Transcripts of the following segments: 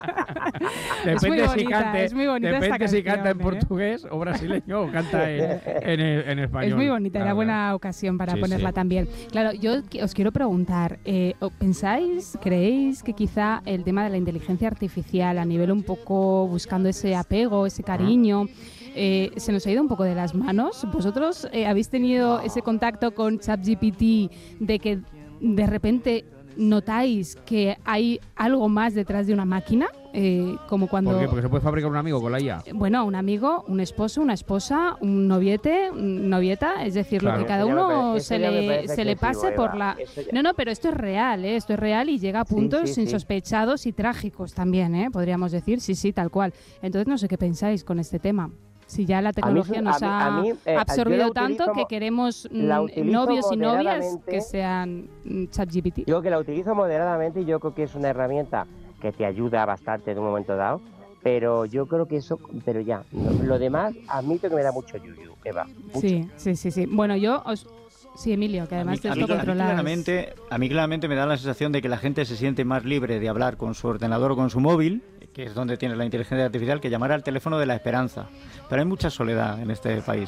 Es muy bonita esta canción, si canta en portugués o brasileño o canta en español. Es muy bonita, era buena ocasión para ponerla también. Claro, yo os quiero preguntar, creéis que quizá el tema de la inteligencia artificial a nivel un poco buscando ese apego, ese cariño, se nos ha ido un poco de las manos? ¿Vosotros habéis tenido ese contacto con ChatGPT de que de repente notáis que hay algo más detrás de una máquina? Como cuando... ¿Por qué? Porque se puede fabricar un amigo con la IA. Bueno, un amigo, un esposo, una esposa, un noviete, novieta, es decir, lo que cada uno se le pase por la... No, pero esto es real, esto es real y llega a puntos insospechados y trágicos también, podríamos decir, sí, tal cual. Entonces no sé qué pensáis con este tema. Si ya la tecnología nos ha absorbido tanto que queremos novios y novias que sean ChatGPT. Yo que la utilizo moderadamente y yo creo que es una herramienta que te ayuda bastante en un momento dado, pero yo creo que eso, pero ya, lo demás admito que me da mucho yuyu, Eva. Mucho. Sí. Bueno, sí, Emilio, que además esto controlas. A mí claramente me da la sensación de que la gente se siente más libre de hablar con su ordenador o con su móvil, que es donde tiene la inteligencia artificial, que llamar al teléfono de la esperanza. Pero hay mucha soledad en este país.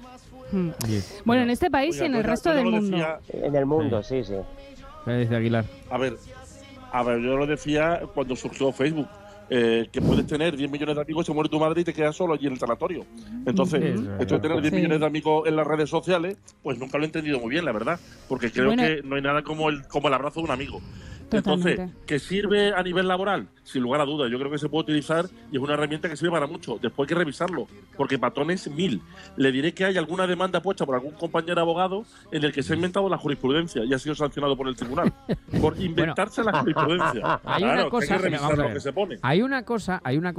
Bueno, en este país y en el resto del mundo. En el mundo, sí. ¿Qué dice Aguilar? A ver, yo lo decía cuando surgió Facebook. Que puedes tener 10 millones de amigos, se muere tu madre y te quedas solo allí en el sanatorio. Entonces, esto de tener 10 millones de amigos en las redes sociales, pues nunca lo he entendido muy bien, la verdad. Porque creo que no hay nada como el abrazo de un amigo. Totalmente. Entonces, ¿que sirve a nivel laboral? Sin lugar a dudas, yo creo que se puede utilizar y es una herramienta que sirve para mucho. Después hay que revisarlo, porque patrones 1000. Le diré que hay alguna demanda puesta por algún compañero abogado en el que se ha inventado la jurispuridencia y ha sido sancionado por el tribunal por inventarse la jurisprudencia. Hay una cosa, hay que revisar lo que se pone. Hay una cosa,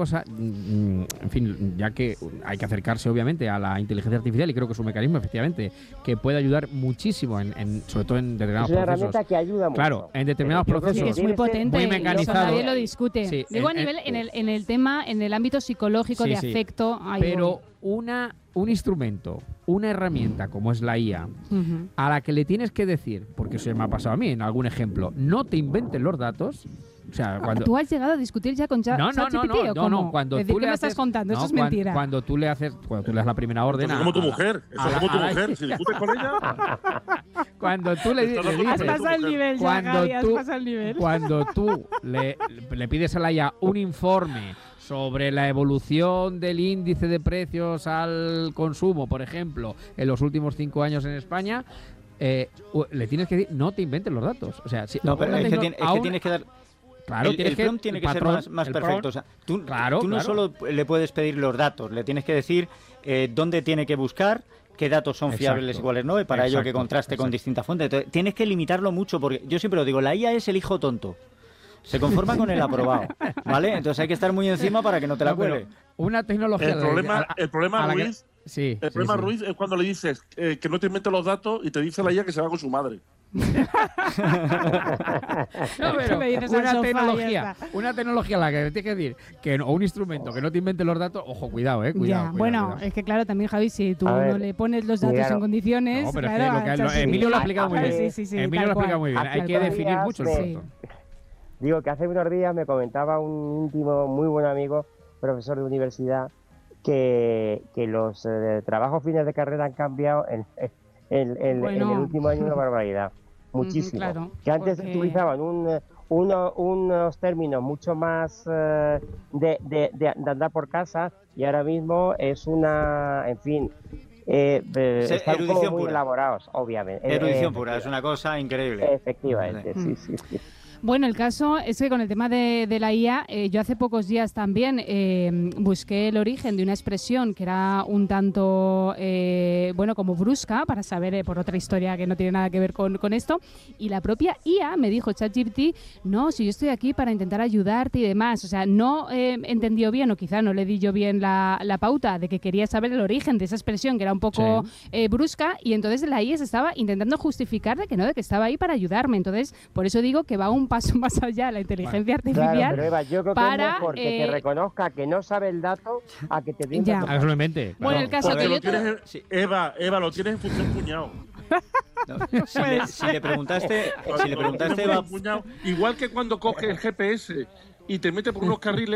en fin, ya que hay que acercarse obviamente a la inteligencia artificial y creo que es un mecanismo efectivamente que puede ayudar muchísimo sobre todo en determinados procesos. Es una herramienta que ayuda mucho. Claro, en determinados procesos. Es muy potente, muy mecanizado. nadie lo discute. Sí, Digo a nivel en el tema, en el ámbito psicológico de afecto. Pero un instrumento, una herramienta como es la IA, a la que le tienes que decir, porque eso me ha pasado a mí en algún ejemplo, no te inventes los datos. O sea, ¿Tú has llegado a discutir ya con ChatGPT? No. Cuando decir, tú ¿qué me estás contando? Eso es mentira. Cuando tú le das la primera orden. Eso es como tu mujer. Eso es como tu mujer. Si discutes con ella. Cuando tú le dices. Has pasado el nivel, Cuando tú le pides a la IA un informe sobre la evolución del índice de precios al consumo, por ejemplo, en los últimos 5 años en España, le tienes que decir, no te inventes los datos. O sea, pero es que tienes que dar. Claro, el prompt tiene que ser más perfecto. O sea, tú no solo le puedes pedir los datos, le tienes que decir dónde tiene que buscar, qué datos son fiables y cuáles no, y para ello que contraste con distintas fuentes. Entonces, tienes que limitarlo mucho, porque yo siempre lo digo, la IA es el hijo tonto. Se conforma con el aprobado, ¿vale? Entonces hay que estar muy encima para que no te la cuele. Una tecnología... El problema, Ruiz, Ruiz, es cuando le dices que no te inventes los datos y te dice la IA que se va con su madre. Una tecnología a la que te tienes que decir o un instrumento que no te invente los datos, ojo, cuidado. Bueno, es que claro, también Javi, si tú no le pones los datos en condiciones, Emilio lo ha explicado muy bien. Emilio lo ha explicado muy bien. Hay que definir mucho el producto. Digo que hace unos días me comentaba un íntimo, muy buen amigo, profesor de universidad, que los trabajos fines de carrera han cambiado en el último año una barbaridad. Muchísimo. Claro, que antes se utilizaban unos términos mucho más de andar por casa y ahora mismo es en fin, están como muy elaborados, obviamente. Erudición pura, es una cosa increíble. Efectivamente, sí. Bueno, el caso es que con el tema de la IA, yo hace pocos días también busqué el origen de una expresión que era un tanto, como brusca, para saber por otra historia que no tiene nada que ver con esto, y la propia IA me dijo, ChatGPT, no, si yo estoy aquí para intentar ayudarte y demás, o sea, no entendió bien, o quizá no le di yo bien la pauta de que quería saber el origen de esa expresión que era un poco brusca, y entonces la IA se estaba intentando justificar de que estaba ahí para ayudarme. Entonces, por eso digo que va un paso más allá la inteligencia artificial. Claro, pero Eva, yo creo que es mejor que te reconozca que no sabe el dato a que te diga. Absolutamente. Bueno, el caso que Eva, lo tienes en función cuñado. Si le preguntaste Eva, igual que cuando coge el GPS y te mete por unos carriles